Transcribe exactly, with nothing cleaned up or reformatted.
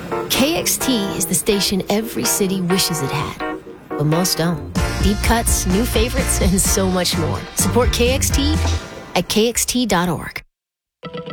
K X T is the station every city wishes it had, but most don't. Deep cuts, new favorites, and so much more. Support K X T at K X T dot org.